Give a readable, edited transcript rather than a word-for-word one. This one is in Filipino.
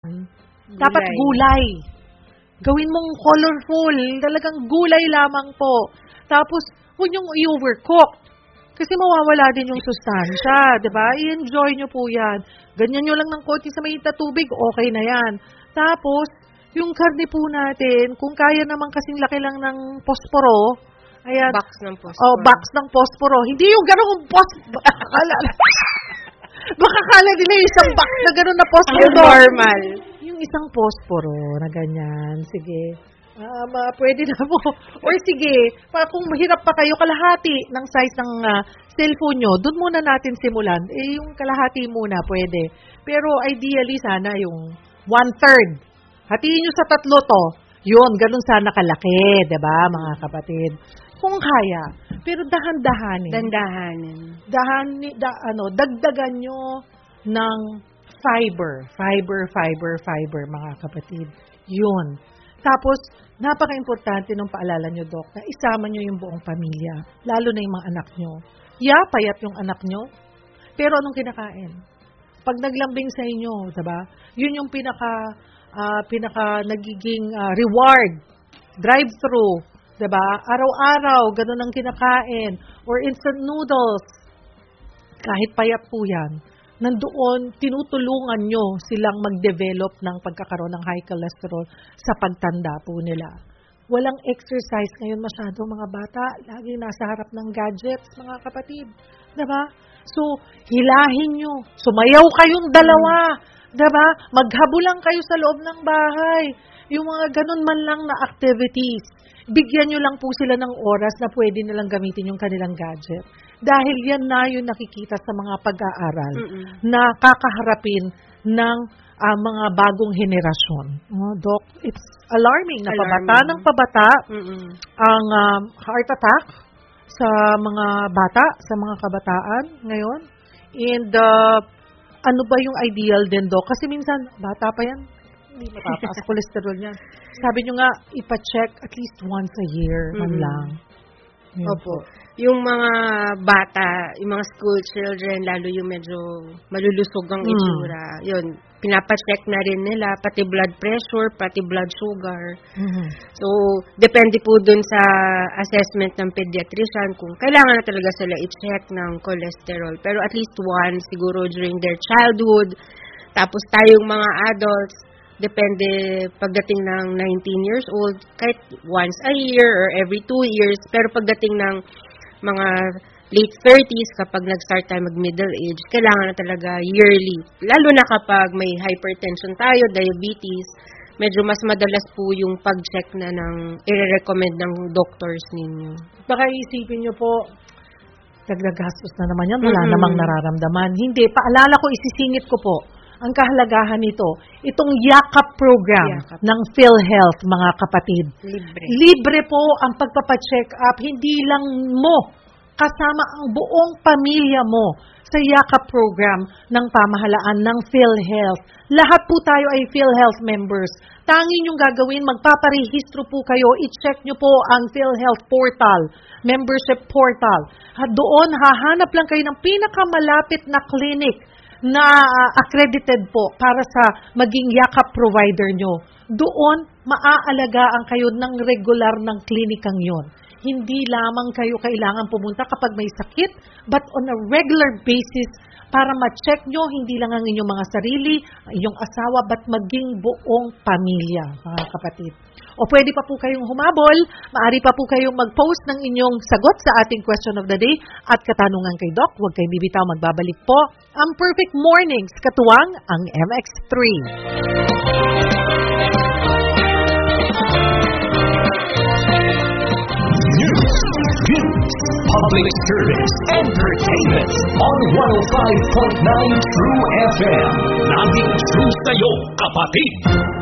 Dapat gulay. Gawin mong colorful. Talagang gulay lamang po. Tapos, huwag niyong i-overcook. Kasi mawawala din yung sustansya, di ba? I-enjoy nyo po yan. Ganyan nyo lang ng konti sa mainit na tubig, okay na yan. Tapos, yung karne po natin, kung kaya naman kasing laki lang ng posporo, ayan. Box ng posporo. Oh, box ng posporo. Hindi yung gano'ng posporo. Baka kala nila yung isang box na gano'n na posporo. Normal. Yung isang posporo na ganyan. Sige. Pwede na po. Or sige, kung mahirap pa kayo, kalahati ng size ng cellphone nyo, doon muna natin simulan. Yung kalahati muna, pwede. Pero ideally, sana yung 1/3. Hatiin nyo sa 3 to. Yun, ganun sana kalaki, diba, mga kapatid? Kung kaya. Pero dahan-dahanin. Dagdagan nyo ng fiber, mga kapatid. Yun. Tapos, napaka-importante nung paalala nyo, Doc, na isama nyo yung buong pamilya, lalo na yung mga anak nyo. Payat yung anak nyo, pero anong kinakain? Pag naglambing sa inyo, diba? Yun yung pinaka nagiging reward, drive-thru, diba? Araw-araw, ganun ang kinakain. Or instant noodles, kahit payat po yan. Nandoon, tinutulungan nyo silang mag-develop ng pagkakaroon ng high cholesterol sa pagtanda po nila. Walang exercise ngayon masyado mga bata. Lagi nasa harap ng gadgets, mga kapatid. Diba? So, hilahin nyo. Sumayaw kayong dalawa. Diba? Maghabulan kayo sa loob ng bahay. Yung mga ganun man lang na activities. Bigyan nyo lang po sila ng oras na pwede nilang gamitin yung kanilang gadget. Dahil yan na yung nakikita sa mga pag-aaral na kakaharapin ng mga bagong henerasyon. Doc, it's alarming na pabata ng pabata ang heart attack sa mga bata, sa mga kabataan ngayon. And ano ba yung ideal din, Doc? Kasi minsan, bata pa yan, hindi matataas cholesterol niya. Sabi nyo nga, ipa-check at least once a year man lang. Opo. Yung mga bata, yung mga school children, lalo yung medyo malulusog ang itsura, yun, pinapacheck na rin nila, pati blood pressure, pati blood sugar. So, depende po dun sa assessment ng pediatrician kung kailangan na talaga sila i-check ng cholesterol. Pero at least once, siguro during their childhood. Tapos tayong mga adults, depende pagdating ng 19 years old, kahit once a year or every 2 years. Pero pagdating ng mga late 30s, kapag nag-start tayo mag-middle age, kailangan na talaga yearly. Lalo na kapag may hypertension tayo, diabetes, medyo mas madalas po yung pag-check na ng i-recommend ng doctors ninyo. Baka isipin nyo po, nagdagastos na naman yan, wala namang nararamdaman. Hindi, paalala ko, isisingit ko po ang kahalagahan nito. Itong Yakap program ng PhilHealth, mga kapatid. Libre po ang pagpapacheck up, hindi lang mo, kasama ang buong pamilya mo sa Yakap program ng pamahalaan ng PhilHealth. Lahat po tayo ay PhilHealth members. Tanging yung gagawin, magpaparehistro po kayo, i-check nyo po ang PhilHealth portal, membership portal. Doon, hahanap lang kayo ng pinakamalapit na clinic na accredited po para sa maging Yakap provider nyo. Doon, maaalagaan kayo ng regular ng klinikang yon. Hindi lamang kayo kailangan pumunta kapag may sakit, but on a regular basis para ma-check nyo, hindi lang ang inyong mga sarili, inyong asawa, but maging buong pamilya, mga kapatid. O pwede pa po kayong humabol, maaari pa po kayong mag-post ng inyong sagot sa ating question of the day at katanungan kay Doc. Huwag kayong bibitaw, magbabalik po ang Perfect Mornings, katuwang ang MX3. News, public service, entertainment on 105.9 True FM. Laging true sa'yo, kapatid.